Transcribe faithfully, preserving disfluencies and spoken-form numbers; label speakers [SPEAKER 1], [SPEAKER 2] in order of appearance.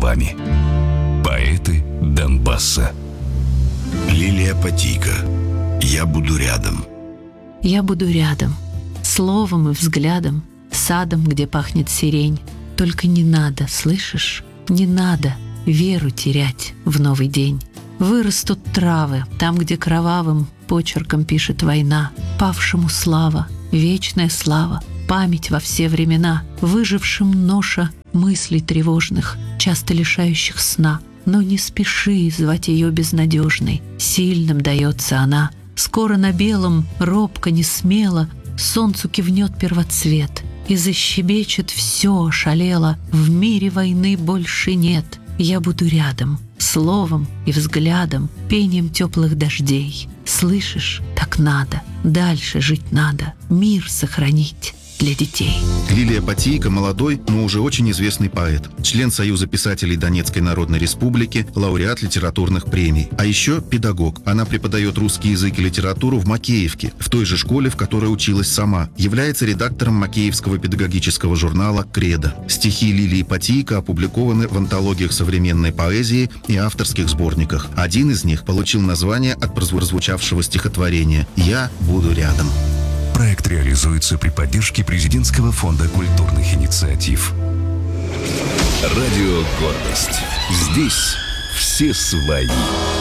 [SPEAKER 1] словами. Поэты Донбасса.
[SPEAKER 2] Лилия Потийко. Я буду рядом.
[SPEAKER 3] Я буду рядом, словом и взглядом, садом, где пахнет сирень. Только не надо, слышишь? Не надо веру терять в новый день. Вырастут травы там, где кровавым почерком пишет война. Павшему слава, вечная слава, память во все времена, выжившим ноша мыслей тревожных, часто лишающих сна. Но не спеши звать ее безнадежной, сильным дается она. Скоро на белом, робко, не смело, солнцу кивнет первоцвет, и защебечет все ошалело, в мире войны больше нет. Я буду рядом, словом и взглядом, пением теплых дождей. Слышишь, так надо, дальше жить надо, мир сохранить для детей.
[SPEAKER 4] Лилия Потийко – молодой, но уже очень известный поэт, член Союза писателей Донецкой Народной Республики, лауреат литературных премий. А еще педагог. Она преподает русский язык и литературу в Макеевке, в той же школе, в которой училась сама. Является редактором макеевского педагогического журнала «Кредо». Стихи Лилии Потийко опубликованы в антологиях современной поэзии и авторских сборниках. Один из них получил название от прозвучавшего стихотворения «Я буду рядом».
[SPEAKER 1] Проект реализуется при поддержке Президентского фонда культурных инициатив. Радио «Гордость». Здесь все свои.